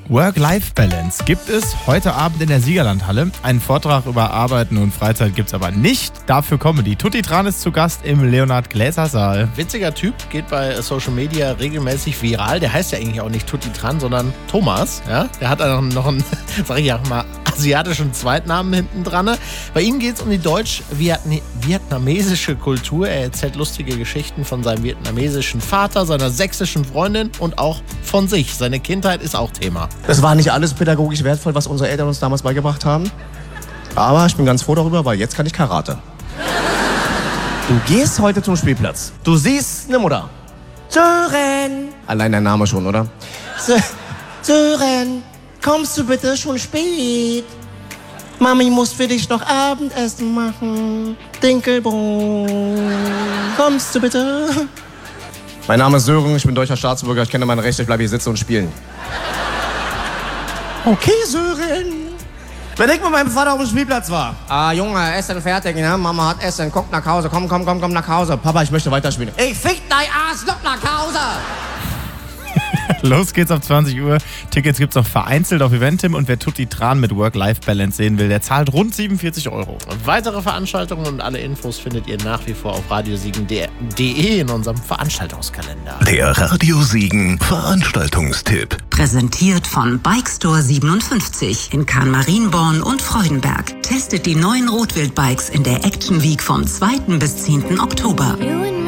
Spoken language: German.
Work-Life-Balance gibt es heute Abend in der Siegerlandhalle. Einen Vortrag über Arbeiten und Freizeit gibt es aber nicht. Dafür Comedy. Tutti Tran ist zu Gast im Leonhard Gläser Saal. Witziger Typ, geht bei Social Media regelmäßig viral. Der heißt ja eigentlich auch nicht Tutti Tran, sondern Thomas. Ja? Der hat noch einen, sag ich auch mal, asiatischen Zweitnamen hinten dran. Bei ihm geht es um die deutsch-vietnamesische Kultur. Er erzählt lustige Geschichten von seinem vietnamesischen Vater, seiner sächsischen Freundin und auch von sich. Seine Kindheit ist auch Thema. Es war nicht alles pädagogisch wertvoll, was unsere Eltern uns damals beigebracht haben. Aber ich bin ganz froh darüber, weil jetzt kann ich Karate. Du gehst heute zum Spielplatz. Du siehst eine Mutter. Sören! Allein der Name schon, oder? Sören, kommst du bitte schon spät? Mami muss für dich noch Abendessen machen. Dinkelbrot. Kommst du bitte? Mein Name ist Sören, ich bin deutscher Staatsbürger, ich kenne meine Rechte, ich bleibe hier sitzen und spielen. Okay, Sören. Wenn ich mit meinem Vater auf dem Spielplatz war. Junge, Essen fertig, ne? Mama hat Essen, guck nach Hause, komm nach Hause. Papa, ich möchte weiterspielen. Ich fick dein Arsch, noch nach Hause. Los geht's ab 20 Uhr. Tickets gibt's noch vereinzelt auf Eventim und wer Tutti Tran mit Work-Life-Balance sehen will, der zahlt rund 47 €. Und weitere Veranstaltungen und alle Infos findet ihr nach wie vor auf radiosiegen.de in unserem Veranstaltungskalender. Der Radio Siegen Veranstaltungstipp. Präsentiert von Bikestore 57 in Kahn-Marienborn und Freudenberg. Testet die neuen Rotwild-Bikes in der Action Week vom 2. bis 10. Oktober.